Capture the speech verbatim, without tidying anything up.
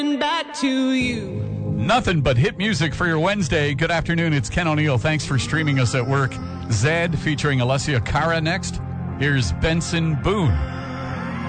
back to you. Nothing but hit music for your Wednesday. Good afternoon. It's Ken O'Neill. Thanks for streaming us at work. Zed featuring Alessia Cara next. Here's Benson Boone.